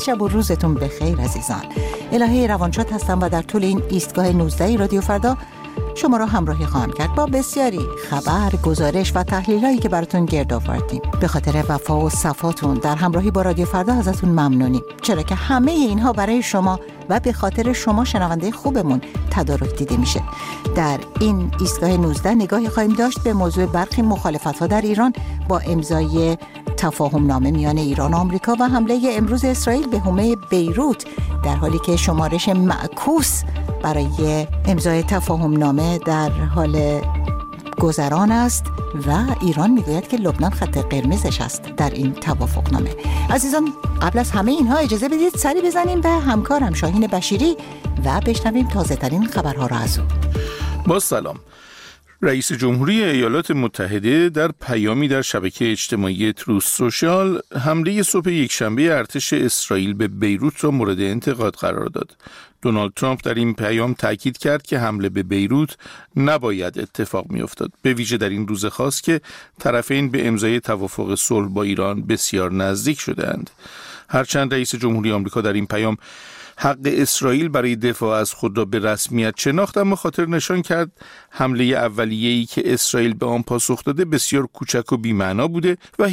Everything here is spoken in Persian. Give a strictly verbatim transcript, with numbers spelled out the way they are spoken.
شب و روزتون بخیر عزیزان. الهه روانشاد هستم و در طول این ایستگاه نوزده رادیو فردا شما را همراهی خواهم کرد با بسیاری خبر، گزارش و تحلیلایی که براتون گرد آوردیم. به خاطر وفا و صفاتون در همراهی با رادیو فردا ازتون ممنونیم، چرا که همه اینها برای شما و به خاطر شما شنونده خوبمون تدارک دیده میشه. در این ایستگاه نوزده نگاهی خواهیم داشت به موضوع برخی مخالفت‌ها در ایران با امضای تفاهم نامه میان ایران و آمریکا و حمله امروز اسرائیل به حومه بیروت، در حالی که شمارش معکوس برای امضای تفاهم نامه در حال گذران است و ایران میگوید که لبنان خط قرمزش است در این توافق نامه. عزیزان، قبل از همه اینها اجازه بدید سری بزنیم به همکارم شاهین بشیری و بشنویم تازه ترین خبرها را از او. با سلام. رئیس جمهوری ایالات متحده در پیامی در شبکه اجتماعی تروث سوشال حمله صبح یکشنبه ارتش اسرائیل به بیروت را مورد انتقاد قرار داد. دونالد ترامپ در این پیام تاکید کرد که حمله به بیروت نباید اتفاق می‌افتاد، به ویژه در این روز خاص که طرفین به امضای توافق صلح با ایران بسیار نزدیک شده‌اند. هرچند رئیس جمهوری آمریکا در این پیام حق اسرائیل برای دفاع از خود را به رسمیت شناخت، اما خاطر نشان کرد حمله اولیه‌ای که اسرائیل به آن پاسخ داده بسیار کوچک و بی‌معنا بوده و